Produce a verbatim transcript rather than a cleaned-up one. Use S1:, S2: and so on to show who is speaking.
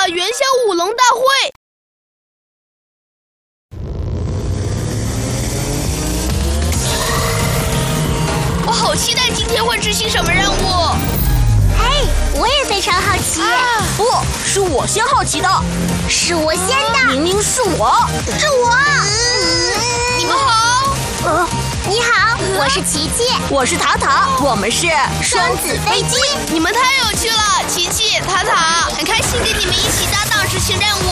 S1: 的元宵舞龙大会。我好期待今天会执行什么任务。
S2: 嘿，我也非常好奇。
S1: 啊、
S3: 不是我先好奇的，
S2: 是我先的。
S3: 明明是我，
S2: 是我。
S1: 嗯、你们好。
S2: 呃，你好，我是琪琪，
S3: 我是塔塔，我们是
S2: 双子飞机。
S1: 你们太有趣了，琪琪、塔塔，很开心跟你们一起搭档执行任务。